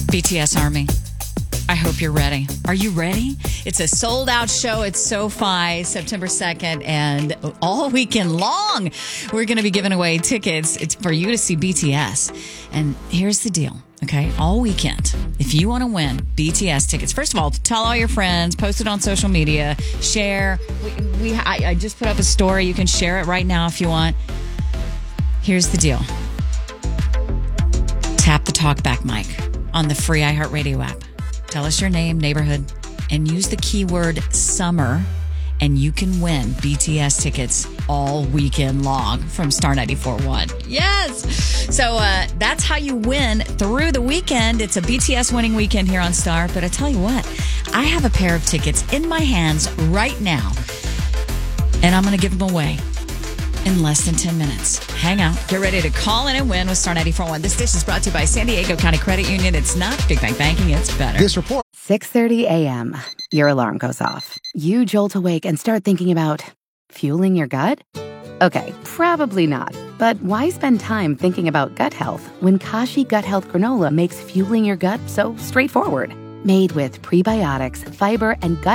BTS Army, I hope you're ready. Are you ready? It's a sold-out show at SoFi, September 2nd, and all weekend long, we're going to be giving away tickets. It's for you to see BTS. And here's the deal, okay? All weekend, if you want to win BTS tickets, first of all, tell all your friends, post it on social media, share. I just put up a story. You can share it right now if you want. Here's the deal. Tap the TalkBack mic on the free iHeartRadio app. Tell us your name, neighborhood, and use the keyword summer, and you can win BTS tickets all weekend long from Star 94.1. Yes! So that's how you win through the weekend. It's a BTS winning weekend here on Star, but I tell you what, I have a pair of tickets in my hands right now, and I'm going to give them away in less than 10 minutes. Hang out. Get ready to call in and win with Star 94.1. This dish is brought to you by San Diego County Credit Union. It's not Big Bank Banking. It's better. This report. 6:30 a.m. Your alarm goes off. You jolt awake and start thinking about fueling your gut? Okay, probably not. But why spend time thinking about gut health when Kashi Gut Health Granola makes fueling your gut so straightforward? Made with prebiotics, fiber, and gut